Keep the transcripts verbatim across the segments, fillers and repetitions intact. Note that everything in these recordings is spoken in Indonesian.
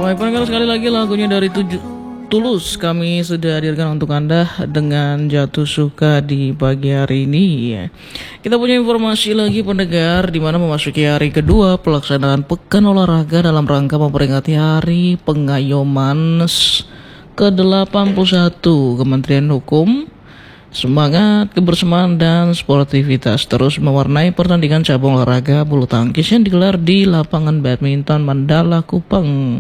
Baik pendengar, sekali lagi lagunya dari tujuh Tulus kami sudah hadirkan untuk Anda dengan Jatuh Suka di pagi hari ini. Kita punya informasi lagi pendengar, di mana memasuki hari kedua pelaksanaan Pekan Olahraga dalam rangka memperingati Hari Pengayoman ke delapan puluh satu. Kementerian Hukum, semangat, kebersamaan, dan sportivitas terus mewarnai pertandingan cabang olahraga bulu tangkis yang digelar di lapangan badminton Mandala Kupang.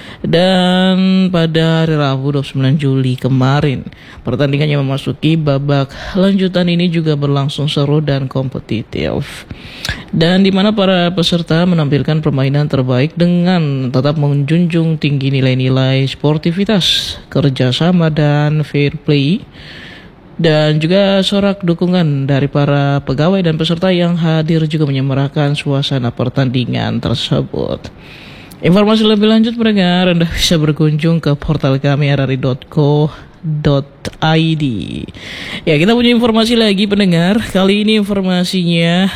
Dan pada hari Rabu dua puluh sembilan Juli kemarin, pertandingan yang memasuki babak lanjutan ini juga berlangsung seru dan kompetitif. Dan di mana para peserta menampilkan permainan terbaik dengan tetap menjunjung tinggi nilai-nilai sportivitas, kerjasama, dan fair play. Dan juga sorak dukungan dari para pegawai dan peserta yang hadir juga menyemarakan suasana pertandingan tersebut. Informasi lebih lanjut pendengar, Anda bisa berkunjung ke portal kami r r i dot co dot i d. Ya, kita punya informasi lagi pendengar. Kali ini informasinya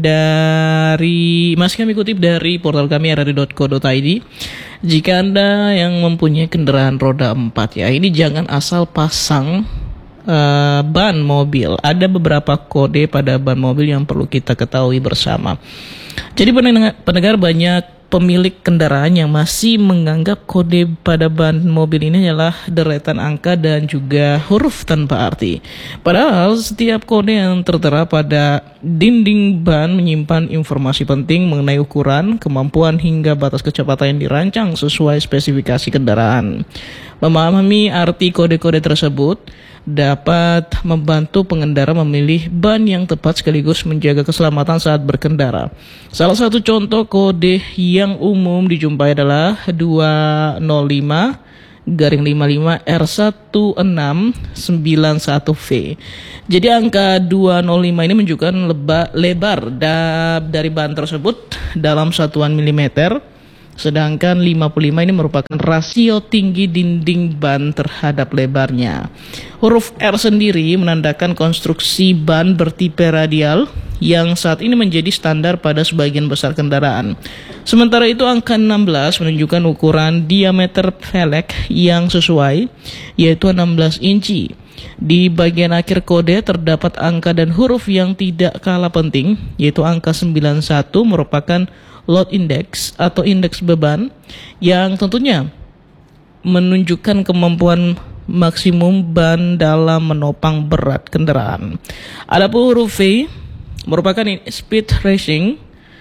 dari masih kami kutip dari portal kami r r i dot co dot i d. Jika Anda yang mempunyai kendaraan roda empat, ya, ini jangan asal pasang Uh, ban mobil. Ada beberapa kode pada ban mobil yang perlu kita ketahui bersama. Jadi pendengar, pendengar banyak pemilik kendaraan yang masih menganggap kode pada ban mobil ini adalah deretan angka dan juga huruf tanpa arti. Padahal setiap kode yang tertera pada dinding ban menyimpan informasi penting mengenai ukuran, kemampuan, hingga batas kecepatan yang dirancang sesuai spesifikasi kendaraan. Memahami arti kode-kode tersebut dapat membantu pengendara memilih ban yang tepat sekaligus menjaga keselamatan saat berkendara. Salah satu contoh kode yang umum dijumpai adalah dua nol lima garing lima lima R satu enam sembilan satu V. Jadi angka dua nol lima ini menunjukkan leba, lebar da, dari ban tersebut dalam satuan milimeter. Sedangkan lima puluh lima ini merupakan rasio tinggi dinding ban terhadap lebarnya. Huruf R sendiri menandakan konstruksi ban bertipe radial yang saat ini menjadi standar pada sebagian besar kendaraan. Sementara itu angka enam belas menunjukkan ukuran diameter velg yang sesuai, yaitu enam belas inci. Di bagian akhir kode terdapat angka dan huruf yang tidak kalah penting, yaitu angka sembilan puluh satu merupakan load index atau indeks beban yang tentunya menunjukkan kemampuan maksimum ban dalam menopang berat kendaraan. Adapun huruf V merupakan speed racing,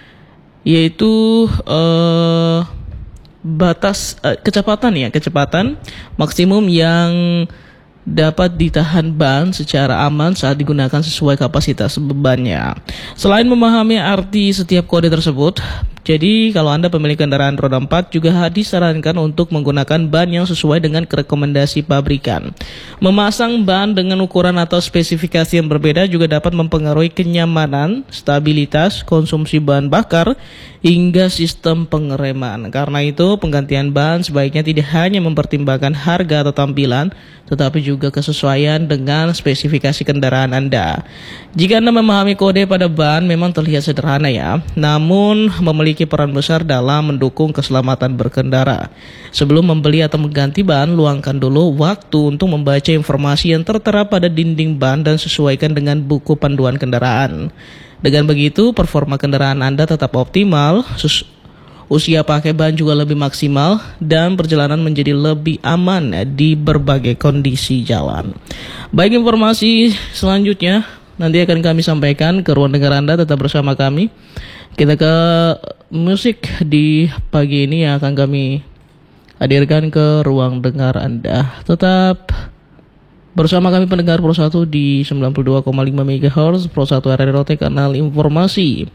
yaitu uh, batas uh, kecepatan ya, kecepatan maksimum yang dapat ditahan ban secara aman saat digunakan sesuai kapasitas bebannya. Selain memahami arti setiap kode tersebut, jadi kalau Anda pemilik kendaraan roda empat juga disarankan untuk menggunakan ban yang sesuai dengan rekomendasi pabrikan. Memasang ban dengan ukuran atau spesifikasi yang berbeda juga dapat mempengaruhi kenyamanan, stabilitas, konsumsi bahan bakar, hingga sistem pengereman. Karena itu, penggantian ban sebaiknya tidak hanya mempertimbangkan harga atau tampilan, tetapi juga kesesuaian dengan spesifikasi kendaraan Anda. Jika Anda memahami kode pada ban memang terlihat sederhana ya, namun memiliki peran besar dalam mendukung keselamatan berkendara. Sebelum membeli atau mengganti ban, luangkan dulu waktu untuk membaca informasi yang tertera pada dinding ban dan sesuaikan dengan buku panduan kendaraan. Dengan begitu, performa kendaraan Anda tetap optimal, sus- usia pakai ban juga lebih maksimal, dan perjalanan menjadi lebih aman di berbagai kondisi jalan. Baik, informasi selanjutnya nanti akan kami sampaikan ke ruang dengar Anda, tetap bersama kami. Kita ke musik di pagi ini yang akan kami hadirkan ke ruang dengar Anda. Tetap bersama kami pendengar Pro satu di sembilan puluh dua koma lima megahertz, Pro satu R R I Rote, kanal informasi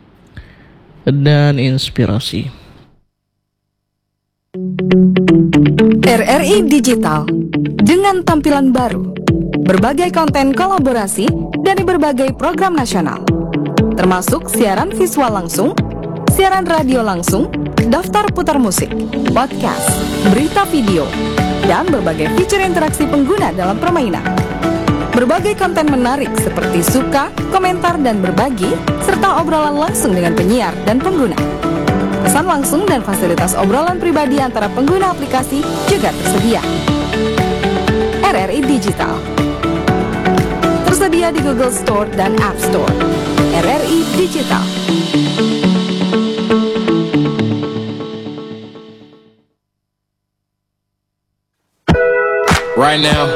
dan inspirasi. R R I Digital dengan tampilan baru, berbagai konten kolaborasi dari berbagai program nasional, termasuk siaran visual langsung, siaran radio langsung, daftar putar musik, podcast, berita video, dan berbagai fitur interaksi pengguna dalam permainan. Berbagai konten menarik seperti suka, komentar, dan berbagi, serta obrolan langsung dengan penyiar dan pengguna. Pesan langsung dan fasilitas obrolan pribadi antara pengguna aplikasi juga tersedia. R R I Digital tersedia di Google Store dan App Store. R R I Digital. Right now,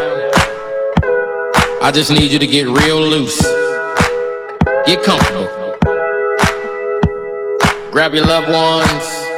I just need you to get real loose. Get comfortable. Grab your loved ones,